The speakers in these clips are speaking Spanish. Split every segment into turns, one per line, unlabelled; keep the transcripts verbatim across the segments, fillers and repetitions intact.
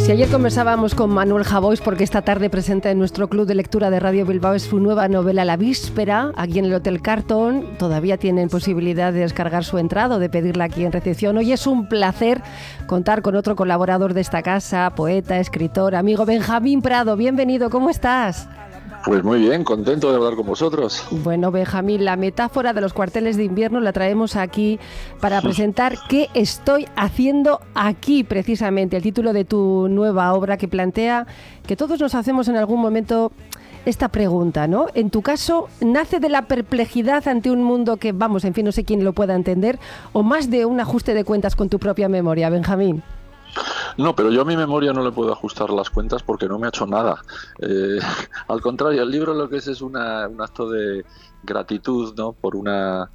Si ayer conversábamos con Manuel Javois, porque esta tarde presenta en nuestro club de lectura de Radio Bilbao su nueva novela La Víspera, aquí en el Hotel Carton. Todavía tienen posibilidad de descargar su entrada o de pedirla aquí en recepción. Hoy es un placer contar con otro colaborador de esta casa, poeta, escritor, amigo Benjamín Prado. Bienvenido, ¿cómo estás?
Pues muy bien, contento de hablar con vosotros.
Bueno, Benjamín, la metáfora de los cuarteles de invierno la traemos aquí para presentar ¿Qué estoy haciendo aquí? Precisamente, el título de tu nueva obra que plantea que todos nos hacemos en algún momento esta pregunta, ¿no? En tu caso, ¿nace de la perplejidad ante un mundo que, vamos, en fin, no sé quién lo pueda entender, o más de un ajuste de cuentas con tu propia memoria, Benjamín?
No, pero yo a mi memoria no le puedo ajustar las cuentas porque no me ha hecho nada. Eh, al contrario, el libro lo que es es una, un acto de gratitud, ¿no? Por una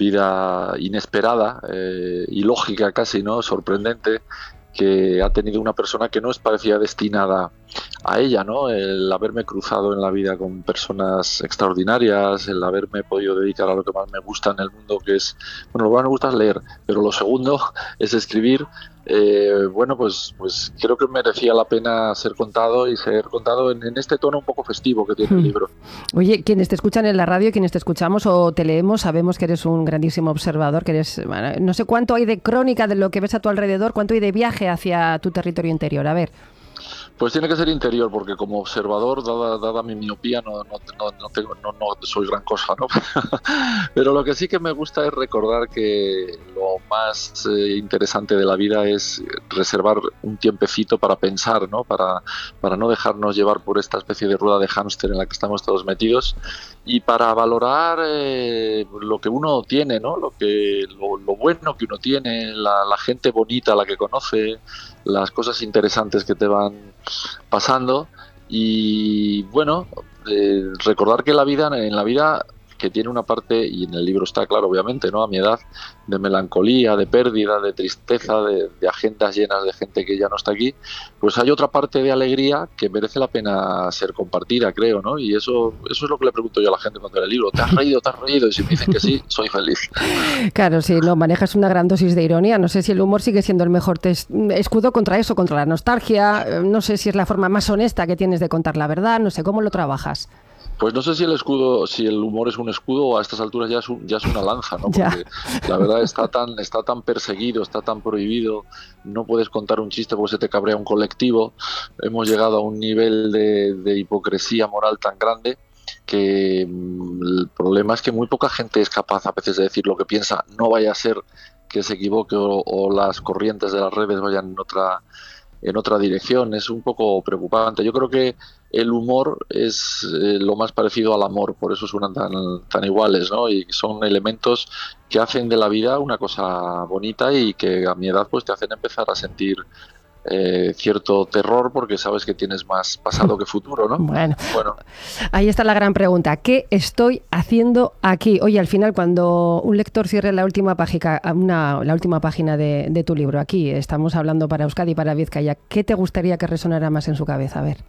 vida inesperada, eh, ilógica casi, ¿no? Sorprendente, que ha tenido una persona que no es parecía destinada a ella, ¿no? El haberme cruzado en la vida con personas extraordinarias, el haberme podido dedicar a lo que más me gusta en el mundo, que es, bueno, lo que más me gusta es leer, pero lo segundo es escribir. Eh, bueno, pues, pues creo que merecía la pena ser contado y ser contado en, en este tono un poco festivo que tiene el libro.
Oye, quienes te escuchan en la radio, quienes te escuchamos o te leemos, sabemos que eres un grandísimo observador, que eres, bueno, no sé cuánto hay de crónica de lo que ves a tu alrededor, cuánto hay de viaje hacia tu territorio interior. A ver.
Pues tiene que ser interior, porque como observador, dada, dada mi miopía, no, no, no, no, tengo, no, no soy gran cosa, ¿no? Pero lo que sí que me gusta es recordar que lo más eh, interesante de la vida es reservar un tiempecito para pensar, ¿no? Para, para no dejarnos llevar por esta especie de rueda de hámster en la que estamos todos metidos y para valorar eh, lo que uno tiene, ¿no? Lo, que, lo, lo bueno que uno tiene, la, la gente bonita a la que conoce, las cosas interesantes que te van pasando y bueno, eh, recordar que la vida en la vida que tiene una parte, y en el libro está claro obviamente, ¿no? A mi edad, de melancolía, de pérdida, de tristeza, de, de agendas llenas de gente que ya no está aquí, pues hay otra parte de alegría que merece la pena ser compartida, creo, ¿no? Y eso eso es lo que le pregunto yo a la gente cuando leo el libro. ¿Te has reído? ¿Te has reído? Y si me dicen que sí, soy feliz.
Claro, sí, no, manejas una gran dosis de ironía. No sé si el humor sigue siendo el mejor tes- escudo contra eso, contra la nostalgia. No sé si es la forma más honesta que tienes de contar la verdad. No sé, ¿cómo lo trabajas?
Pues no sé si el escudo, si el humor es un escudo o a estas alturas ya es, un, ya es una lanza, ¿no? Porque ya. La verdad está tan, está tan perseguido, está tan prohibido, no puedes contar un chiste porque se te cabrea un colectivo. Hemos llegado a un nivel de, de hipocresía moral tan grande que mm, el problema es que muy poca gente es capaz a veces de decir lo que piensa, no vaya a ser que se equivoque o, o las corrientes de las redes vayan en otra en otra dirección. Es un poco preocupante. Yo creo que el humor es eh, lo más parecido al amor, por eso suenan tan, tan iguales, ¿no? Y son elementos que hacen de la vida una cosa bonita y que a mi edad pues te hacen empezar a sentir Eh, cierto terror porque sabes que tienes más pasado que futuro, ¿no?
Bueno,
bueno,
ahí está la gran pregunta. ¿Qué estoy haciendo aquí? Oye, al final, cuando un lector cierre la última página, una, la última página de, de tu libro, aquí estamos hablando para Euskadi y para Vizcaya, ¿qué te gustaría que resonara más en su cabeza? A ver.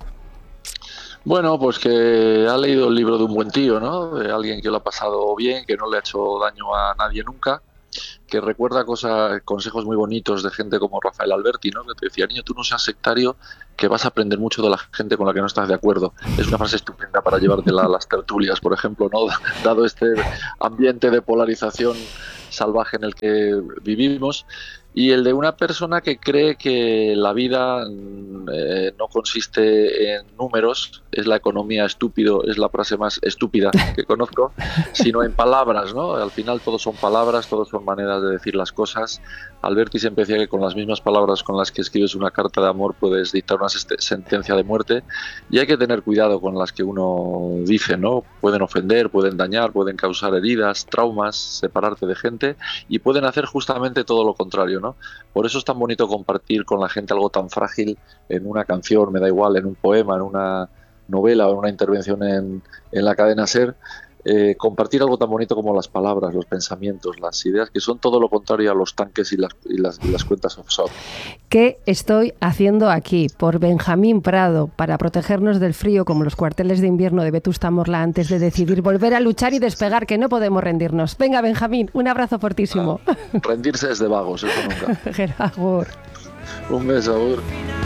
Bueno, pues que ha leído el libro de un buen tío, ¿no? De alguien que lo ha pasado bien, que no le ha hecho daño a nadie nunca, que recuerda cosas, consejos muy bonitos de gente como Rafael Alberti, ¿no? Que te decía, niño, tú no seas sectario, que vas a aprender mucho de la gente con la que no estás de acuerdo. Es una frase estupenda para llevártela a las tertulias, por ejemplo, ¿no? Dado este ambiente de polarización salvaje en el que vivimos. Y el de una persona que cree que la vida eh, no consiste en números, es la economía estúpido, es la frase más estúpida que conozco, sino en palabras, ¿no? Al final todos son palabras, todos son maneras de decir las cosas. Alberti siempre decía que con las mismas palabras con las que escribes una carta de amor puedes dictar una sentencia de muerte, y hay que tener cuidado con las que uno dice, ¿no? Pueden ofender, pueden dañar, pueden causar heridas, traumas, separarte de gente, y pueden hacer justamente todo lo contrario, ¿no? Por eso es tan bonito compartir con la gente algo tan frágil en una canción, me da igual, en un poema, en una novela o en una intervención en, en la cadena SER, eh, compartir algo tan bonito como las palabras, los pensamientos, las ideas, que son todo lo contrario a los tanques y las, y las, y las cuentas offshore.
¿Qué estoy haciendo aquí? Por Benjamín Prado, para protegernos del frío como los cuarteles de invierno de Vetusta Morla antes de decidir volver a luchar y despegar, que no podemos rendirnos. Venga, Benjamín, un abrazo fortísimo.
Ah, rendirse es de vagos, eso nunca.
Agur.
Un beso, agur.